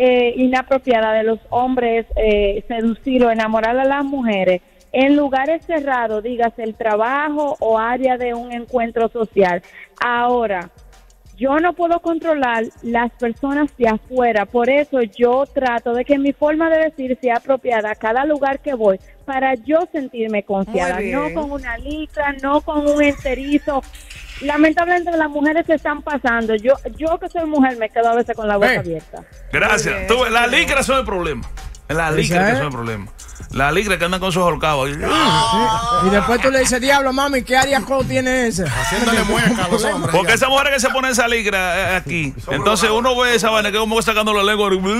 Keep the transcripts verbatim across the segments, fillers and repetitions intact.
eh, inapropiada de los hombres eh, seducir o enamorar a las mujeres en lugares cerrados, digas el trabajo o área de un encuentro social. Ahora, yo no puedo controlar las personas de afuera, por eso yo trato de que mi forma de decir sea apropiada a cada lugar que voy, para yo sentirme confiada, no con una licra, no con un enterizo. Lamentablemente las mujeres se están pasando. Yo yo que soy mujer me quedo a veces con la boca hey. abierta. Gracias. Tú, la licra son el problema. La licra que son el problema. La licra que andan con sus ahorcados. Ah. Y después tú le dices, diablo, mami, ¿qué área code tiene esa? Haciéndole mueca a los hombres. Porque esa mujer que se pone esa licra aquí, entonces uno ve esa vaina que como que sacando la lengua. Oye,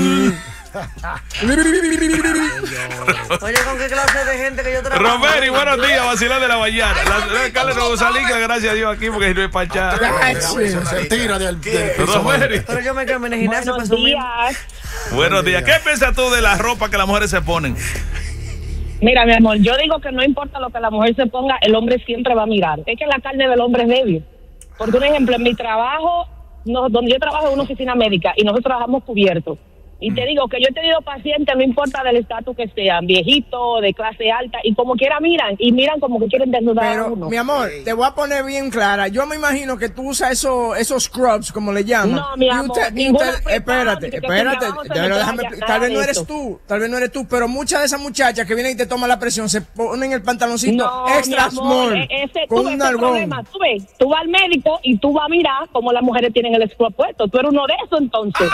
¿con qué clase de gente que yo trabajo? Romeri, buenos días, vacilar de la mañana. La alcalde no usa licra, gracias a Dios aquí, porque no es pachá. Se tira del Romeri. Pero yo me quedo en el gimnasio. Buenos días. Buenos días. ¿Qué piensas tú de la ropa que las mujeres se ponen? Mira, mi amor, yo digo que no importa lo que la mujer se ponga, el hombre siempre va a mirar. Es que la carne del hombre es débil. Por un ejemplo, en mi trabajo, no, donde yo trabajo en una oficina médica y nosotros trabajamos cubiertos. Y te digo que yo he tenido pacientes, no importa del estatus que sean, viejitos, de clase alta, y como quiera miran, y miran como que quieren desnudar Pero, a uno. mi amor, te voy a poner bien clara. Yo me imagino que tú usas esos esos scrubs, como le llaman. No, mi amor, usted, ninguna usted, espérate, espérate. Pero déjame, tal vez no eres tú, tal vez no eres tú, pero muchas de esas muchachas que vienen y te toman la presión se ponen el pantaloncito no, extra small, ese, con tú un nalgón. Tú ves, tú vas al médico y tú vas a mirar cómo las mujeres tienen el scrub puesto. Tú eres uno de esos, entonces.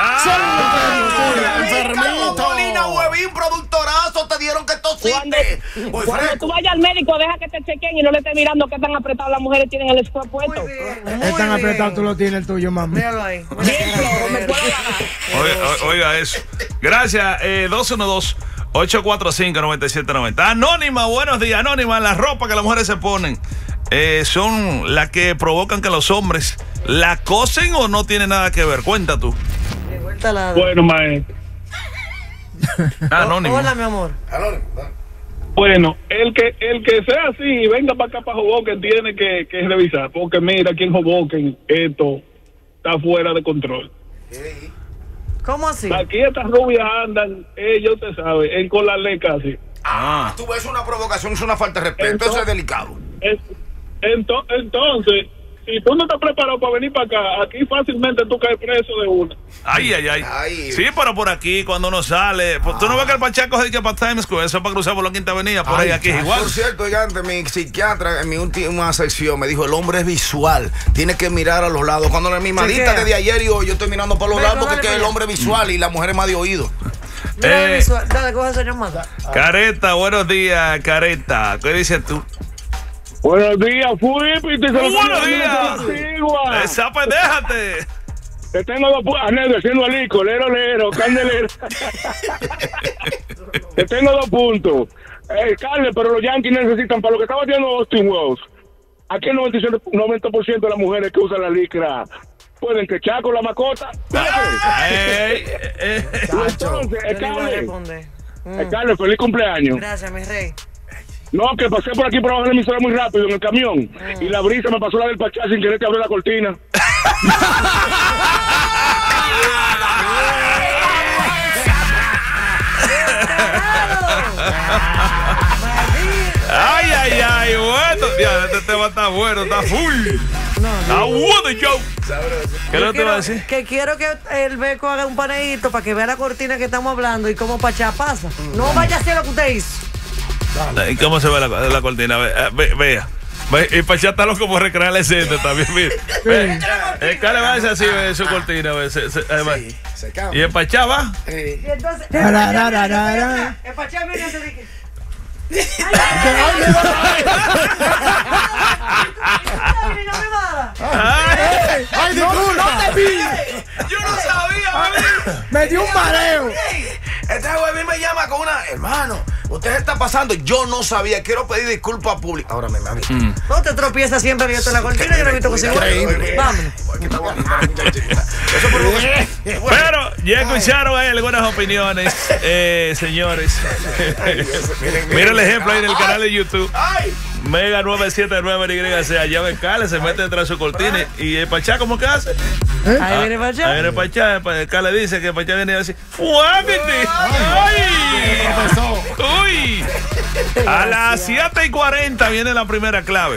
Ah, Molina, huevín, productorazo, te dieron que tosiste. Cuando, cuando tú vayas al médico, deja que te chequen y no le estés mirando qué tan apretado las mujeres tienen el scrub puesto. Es tan apretado, tú lo tienes el tuyo, mami. Míralo ahí. Oiga, oiga eso. Gracias, eh, dos uno dos, ocho cuatro cinco, nueve siete nueve cero. Anónima, buenos días. Anónima, la ropa que las mujeres se ponen eh, son las que provocan que los hombres la cosen o no tiene nada que ver. Cuenta tú. Bueno, maestro. Anónimo. Hola, mi amor. Bueno, el que el que sea así y venga para acá para Hoboken tiene que, que revisar, porque mira, aquí en Hoboken esto está fuera de control. ¿Cómo así? Aquí estas rubias andan, ellos te saben, en con la ley casi. Ah, tú ves una provocación, es una falta de respeto, Entonces, eso es delicado. Es, ento, entonces, si tú no estás preparado para venir para acá, aquí fácilmente tú caes preso de una. Ay, ay, ay, ay. Sí, pero por aquí, cuando uno sale, pues, tú no ves que el pachaco se dice para Times Square, eso es para cruzar por la Quinta Avenida, por ay, ahí aquí es igual. Por cierto, gigante, mi psiquiatra en mi última sección me dijo, el hombre es visual, tiene que mirar a los lados. Cuando en la mismadita que de ayer y hoy yo estoy mirando para los lados porque es que el hombre es visual y la mujer es más de oído. Eh, visual. Dale, coge señor Mata. Careta, buenos días, Careta. ¿Qué dices tú? Buenos días, fui, Piti. Buenos días. Esa pues déjate. Te tengo dos puntos. Anel, haciendo alico, lero, lero, candelero. Te tengo dos puntos. Eh, Carle, pero los Yankees necesitan, para lo que estaba haciendo Austin Wells, aquí el noventa por ciento de las mujeres que usan la licra pueden quechar con la mascota. Ey, eh, Entonces, eh, Carle, mm. eh, Carle, feliz cumpleaños. Gracias, mi rey. No, que pasé por aquí por abajo de la emisora muy rápido en el camión mm. y la brisa me pasó la del Pachá sin querer te abrió la cortina. Ay, ay, ay, bueno, ya, este tema está bueno, está full. No, no. Está bueno, yo. ¿Qué le te va a decir? Que quiero que el Beco haga un paneíto para que vea la cortina que estamos hablando y cómo Pachá pasa. Mm. No vaya a hacer lo que usted hizo. ¿Y cómo se ve la, la cortina? Vea, ve, vea. Y Pachá está loco por recrear la escena también, mira. Ve. El Cale va a decir así, ve su cortina, ve. Se, se, sí, se cambia. Y el Pachá va. Sí. Y entonces, ra, ra, ra, ra, ra. el Pachá viene y se dice. ¡Ay, ay, disculpa! ¡No te vi! ¡Yo no sabía! ¡Me dio un mareo! Este güey me llama con una... Hermano, usted se está pasando. Yo no sabía. Quiero pedir disculpas públicas. Ahora me mami. Mm. No te tropiezas siempre que yo estoy en la cortina. Yo no he visto que se... Vámonos. Pero ya escucharon ahí algunas opiniones, eh, señores. Mira el ejemplo ahí en el canal de YouTube. Mega nueve siete nueve Y C, allá ve Cale, se mete detrás de su cortina y el Pachá, ¿cómo que hace? ¿Eh? Ahí viene Pachá. Ahí viene Pachá, Cale dice que Pachá viene a decir, ¡fuápete! ¡Ay! ¡Uy! A las siete y cuarenta viene la primera clave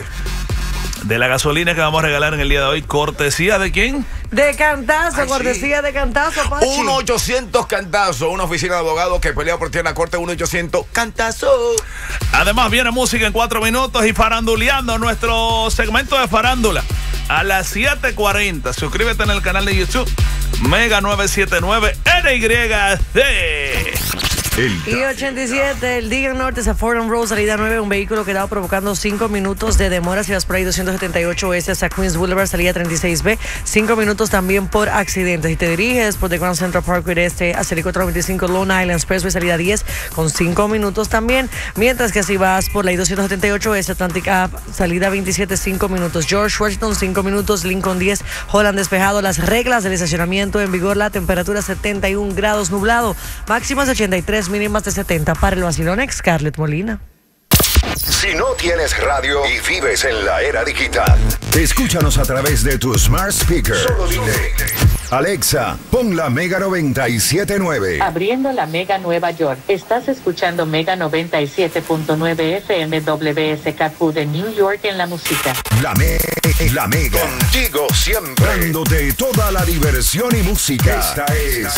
de la gasolina que vamos a regalar en el día de hoy. ¿Cortesía de quién? De Cantazo, Ay, cortesía sí. de Cantazo, Pachi. uno ochocientos Cantazo, una oficina de abogados que pelea por ti en la corte. uno ochocientos Cantazo. Además viene música en cuatro minutos y faranduleando nuestro segmento de farándula a las siete cuarenta. Suscríbete en el canal de YouTube Mega nueve siete nueve N Y C. Y ochenta y siete, el Digan Norte es a Fordham Road, salida nueve, un vehículo que estaba provocando cinco minutos de demora. Si vas por ahí doscientos setenta y ocho S hasta Queens Boulevard, salida treinta y seis B, cinco minutos también por accidente. Si te diriges por The Grand Central Parkway Este hacia el cuatrocientos veinticinco Long Island Expressway, salida diez con cinco minutos también. Mientras que si vas por la doscientos setenta y ocho S Atlantic Ave, salida veintisiete, cinco minutos. George Washington, cinco minutos. Lincoln diez, Holland despejado. Las reglas del estacionamiento en vigor, la temperatura setenta y un grados nublado, máximas de ochenta y tres, mínimas de setenta. Para el vacilón, Scarlett Molina. Si no tienes radio y vives en la era digital, escúchanos a través de tu smart speaker. Solo dile: Alexa, pon la Mega noventa y siete punto nueve. Abriendo la Mega Nueva York. Estás escuchando Mega noventa y siete punto nueve F M W S K Q de New York en la música. La, me la Mega. Contigo siempre. Dándote toda la diversión y música. Esta es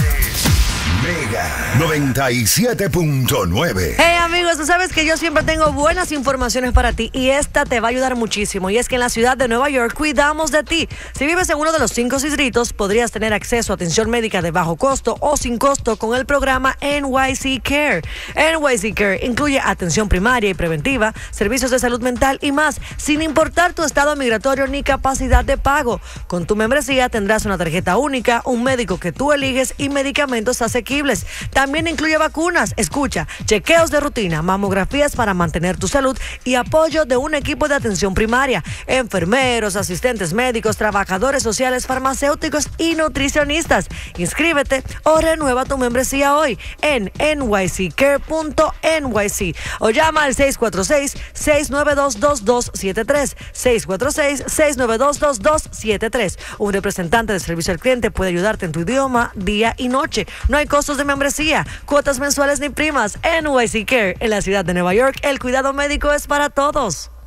Mega noventa y siete punto nueve. Hey amigos, tú sabes que yo siempre tengo buenas informaciones para ti y esta te va a ayudar muchísimo. Y es que en la ciudad de Nueva York cuidamos de ti. Si vives en uno de los cinco distritos, podrías tener acceso a atención médica de bajo costo o sin costo con el programa N Y C Care. N Y C Care incluye atención primaria y preventiva, servicios de salud mental y más, sin importar tu estado migratorio ni capacidad de pago. Con tu membresía tendrás una tarjeta única, un médico que tú eliges y medicamentos asequibles. También incluye vacunas, escucha, chequeos de rutina, mamografías para mantener tu salud y apoyo de un equipo de atención primaria, enfermeros, asistentes médicos, trabajadores sociales, farmacéuticos y nutricionistas. Inscríbete o renueva tu membresía hoy en N Y C care punto N Y C o llama al seis cuatro seis, seis nueve dos, dos dos siete tres, seis cuatro seis, seis nueve dos, dos dos siete tres. Un representante de servicio al cliente puede ayudarte en tu idioma, día y noche. No hay costos de membresía, cuotas mensuales ni primas. N Y C Care, en la ciudad de Nueva York, el cuidado médico es para todos.